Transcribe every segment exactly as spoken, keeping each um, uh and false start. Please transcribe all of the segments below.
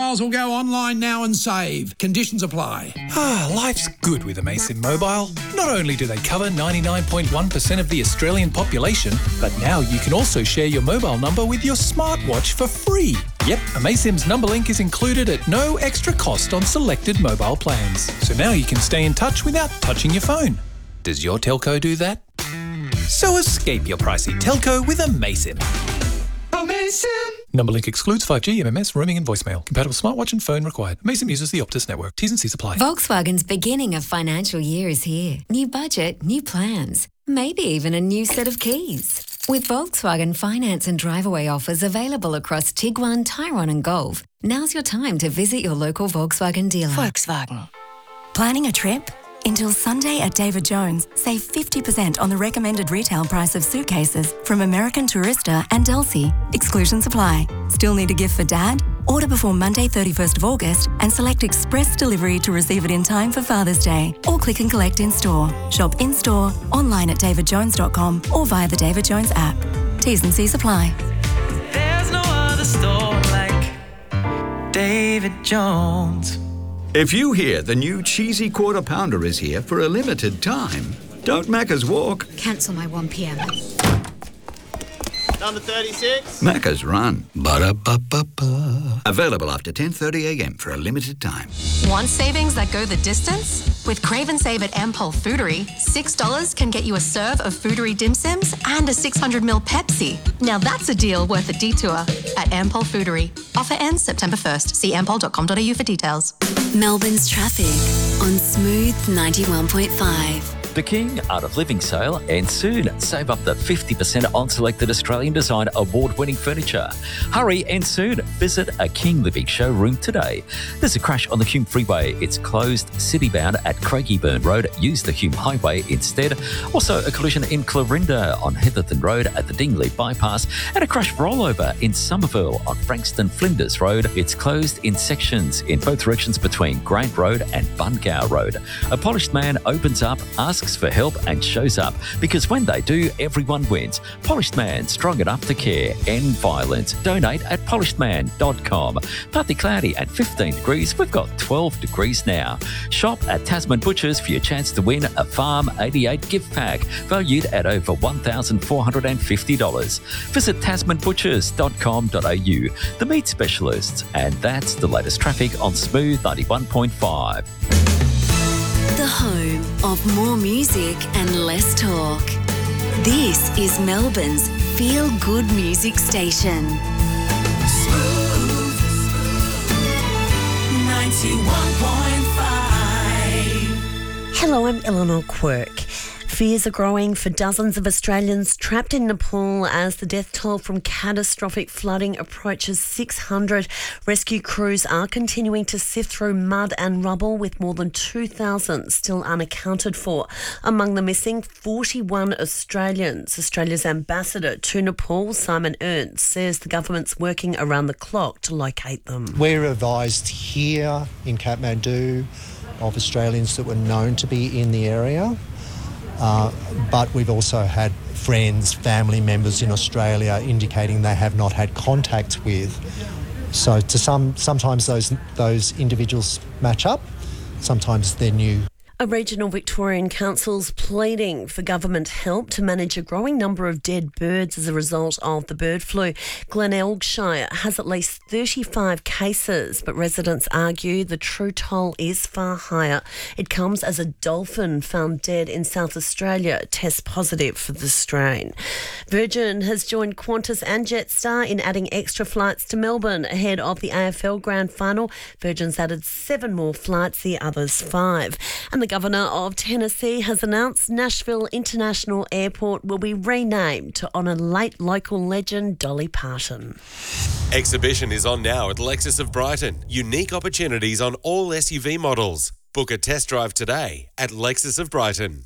mobiles will go online now and save. Conditions apply. Ah, life's good with Amaysim Mobile. Not only do they cover ninety-nine point one percent of the Australian population, but now you can also share your mobile number with your smartwatch for free. Yep, Amaysim's number link is included at no extra cost on selected mobile plans. So now you can stay in touch without touching your phone. Does your telco do that? So escape your pricey telco with Amaysim. Amaysim! Number link excludes five G, M M S, roaming and voicemail. Compatible smartwatch and phone required. Amaysim uses the Optus network. T's and C's apply. Volkswagen's beginning of financial year is here. New budget, new plans. Maybe even a new set of keys. With Volkswagen finance and drive-away offers available across Tiguan, Tyrone and Golf, now's your time to visit your local Volkswagen dealer. Volkswagen. Planning a trip? Until Sunday at David Jones, save fifty percent on the recommended retail price of suitcases from American Tourista and Delsey. Exclusions apply. Still need a gift for Dad? Order before Monday thirty-first of August and select express delivery to receive it in time for Father's Day. Or click and collect in-store. Shop in-store, online at david jones dot com or via the David Jones app. T's and C's apply. There's no other store like David Jones. If you hear the new cheesy quarter pounder is here for a limited time, don't Macca's walk. Cancel my one p.m. Number thirty-six. Macca's run. Ba-da-ba-ba-ba. Available after ten thirty a.m. for a limited time. Want savings that go the distance? With Crave and Save at Ampol Foodery, six dollars can get you a serve of Foodery dim sims and a six hundred milliliter Pepsi. Now that's a deal worth a detour at Ampol Foodery. Offer ends September first. See ampol dot com dot a u for details. Melbourne's traffic on Smooth ninety-one point five. The King Art of Living sale ends soon. Save up to fifty percent on selected Australian Design award-winning furniture. Hurry, ends soon. Visit a King Living showroom today. There's a crash on the Hume Freeway. It's closed city-bound at Craigieburn Road. Use the Hume Highway instead. Also, a collision in Clarinda on Heatherton Road at the Dingley Bypass. And a crash rollover in Somerville on Frankston Flinders Road. It's closed in sections in both directions between Grant Road and Bungow Road. A polished man opens up, asks for help and shows up, because when they do, everyone wins. Polished Man, strong enough to care. End violence. Donate at polished man dot com. Partly cloudy at fifteen degrees. We've got twelve degrees now. Shop at Tasman Butchers for your chance to win a Farm eighty-eight gift pack valued at over one thousand four hundred fifty dollars. Visit tasman butchers dot com dot a u, the meat specialists. And that's the latest traffic on Smooth ninety-one point five. The home of more music and less talk. This is Melbourne's feel-good music station. Smooth ninety-one point five. Hello, I'm Eleanor Quirk. Fears are growing for dozens of Australians trapped in Nepal as the death toll from catastrophic flooding approaches six hundred. Rescue crews are continuing to sift through mud and rubble, with more than two thousand still unaccounted for. Among the missing, forty-one Australians. Australia's ambassador to Nepal, Simon Ernst, says the government's working around the clock to locate them. We're advised here in Kathmandu of Australians that were known to be in the area. Uh, but we've also had friends, family members in Australia indicating they have not had contact with. So to some, sometimes those those individuals match up, sometimes they're new. A regional Victorian council's pleading for government help to manage a growing number of dead birds as a result of the bird flu. Glenelgshire has at least thirty-five cases, but residents argue the true toll is far higher. It comes as a dolphin found dead in South Australia tests positive for the strain. Virgin has joined Qantas and Jetstar in adding extra flights to Melbourne ahead of the A F L Grand Final. Virgin's added seven more flights, the others five. And the Governor of Tennessee has announced Nashville International Airport will be renamed to honour late local legend Dolly Parton. Exhibition is on now at Lexus of Brighton. Unique opportunities on all S U V models. Book a test drive today at Lexus of Brighton.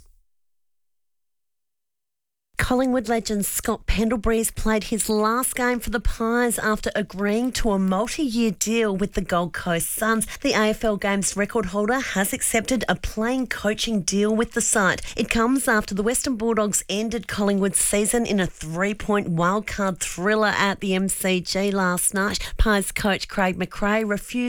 Collingwood legend Scott Pendlebury's played his last game for the Pies after agreeing to a multi-year deal with the Gold Coast Suns. The A F L Games record holder has accepted a playing coaching deal with the side. It comes after the Western Bulldogs ended Collingwood's season in a three-point wildcard thriller at the M C G last night. Pies coach Craig McRae refused